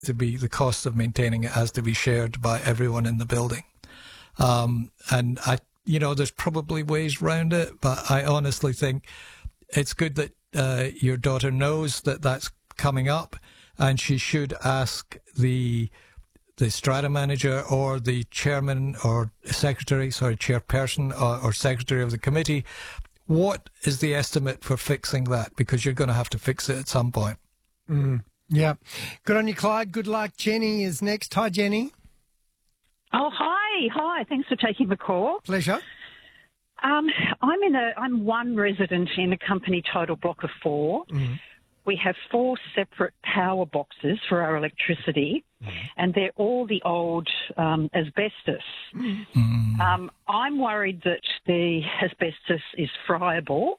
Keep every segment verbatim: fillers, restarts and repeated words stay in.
to be the cost of maintaining it has to be shared by everyone in the building. Um, and I, you know, there's probably ways around it, but I honestly think it's good that uh, your daughter knows that that's coming up, and she should ask the the strata manager or the chairman or secretary, sorry, chairperson or, or secretary of the committee, what is the estimate for fixing that? Because you're going to have to fix it at some point. Mm, yeah. Good on you, Clyde. Good luck. Jenny is next. Hi, Jenny. Oh, hi. Hi. Thanks for taking the call. Pleasure. Um, I'm in a, I'm one resident in a company title block of four. Mm-hmm. We have four separate power boxes for our electricity, mm-hmm. and they're all the old um, asbestos. Mm-hmm. Um, I'm worried that the asbestos is friable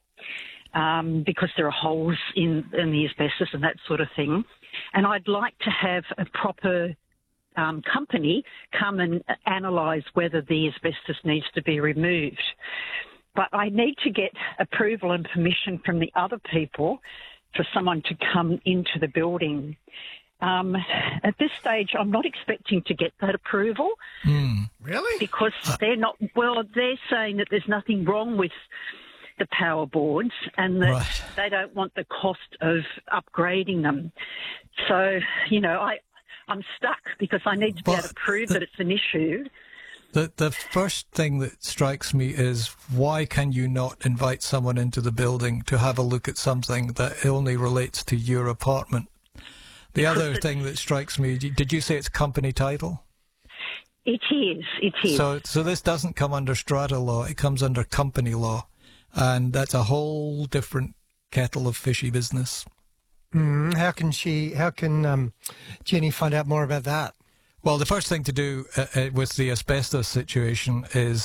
um, because there are holes in, in the asbestos and that sort of thing. And I'd like to have a proper um, company come and analyse whether the asbestos needs to be removed. But I need to get approval and permission from the other people for someone to come into the building. Um, at this stage, I'm not expecting to get that approval. Mm. Really? Because they're not, well, they're saying that there's nothing wrong with the power boards and that right. they don't want the cost of upgrading them. So, you know, I, I'm stuck because I need to be but able to prove the, that it's an issue. The the first thing that strikes me is, why can you not invite someone into the building to have a look at something that only relates to your apartment? The other thing that strikes me, did you say it's company title? It is, it is. So, so this doesn't come under strata law, it comes under company law. And that's a whole different kettle of fishy business. Mm, how can she, how can um, Jenny find out more about that? Well, the first thing to do uh, uh, with the asbestos situation is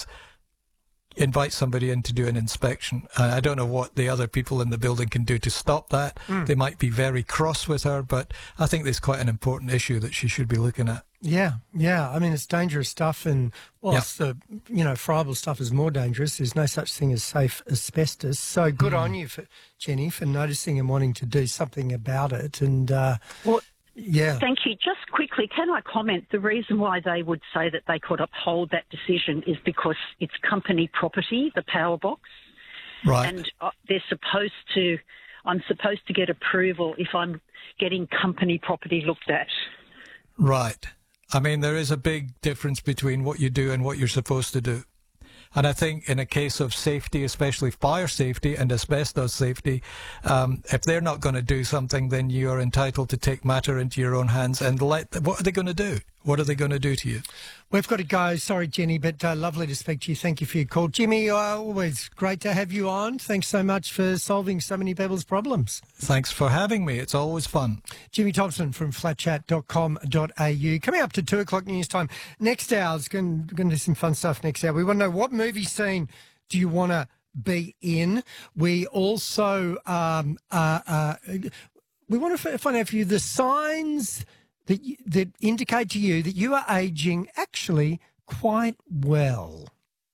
invite somebody in to do an inspection. Uh, I don't know what the other people in the building can do to stop that. Mm. They might be very cross with her, but I think there's quite an important issue that she should be looking at. Yeah, yeah. I mean, it's dangerous stuff, and whilst yep. the you know friable stuff is more dangerous, there's no such thing as safe asbestos. So good mm. on you, for, Jenny, for noticing and wanting to do something about it. And uh, well, yeah. Thank you. Just quickly, can I comment? The reason why they would say that they could uphold that decision is because it's company property, the power box. Right. And uh, they're supposed to, I'm supposed to get approval if I'm getting company property looked at. Right. I mean, there is a big difference between what you do and what you're supposed to do. And I think in a case of safety, especially fire safety and asbestos safety, um, if they're not going to do something, then you are entitled to take matter into your own hands and let them, what are they going to do? What are they going to do to you? We've got to go. Sorry, Jenny, but uh, lovely to speak to you. Thank you for your call. Jimmy, uh, always great to have you on. Thanks so much for solving so many people's problems. Thanks for having me. It's always fun. Jimmy Thompson from flat chat dot com dot a u. Coming up to two o'clock news time. Next hour, is going, going to do some fun stuff next hour. We want to know, what movie scene do you want to be in? We also um, uh, uh, we want to find out for you the signs that that indicate to you that you are ageing actually quite well.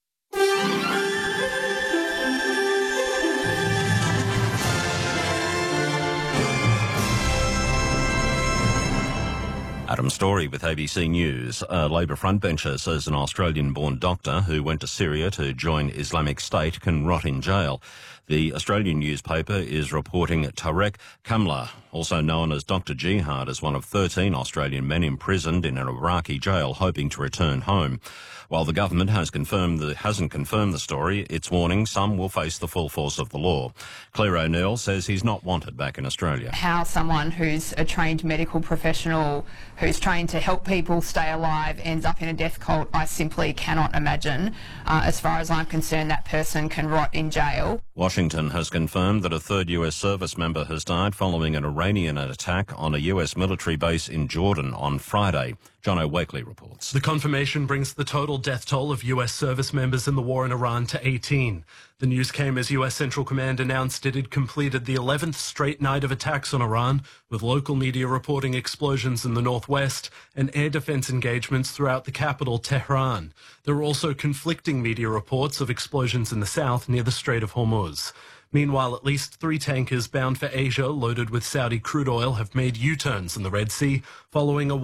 Adam Story with A B C News. A Labor frontbencher says an Australian-born doctor who went to Syria to join Islamic State can rot in jail. The Australian newspaper is reporting Tarek Kamla, also known as Doctor Jihad, is one of thirteen Australian men imprisoned in an Iraqi jail hoping to return home. While the government has confirmed the, hasn't confirmed the story, it's warning some will face the full force of the law. Claire O'Neill says he's not wanted back in Australia. How someone who's a trained medical professional, who's trained to help people stay alive, ends up in a death cult, I simply cannot imagine. Uh, as far as I'm concerned, that person can rot in jail. Washington has confirmed that a third U S service member has died following an Iranian attack on a U S military base in Jordan on Friday. John O'Wakely reports. The confirmation brings the total death toll of U S service members in the war in Iran to eighteen. The news came as U S Central Command announced it had completed the eleventh straight night of attacks on Iran, with local media reporting explosions in the northwest and air defense engagements throughout the capital, Tehran. There were also conflicting media reports of explosions in the south near the Strait of Hormuz. Meanwhile, at least three tankers bound for Asia loaded with Saudi crude oil have made U-turns in the Red Sea following a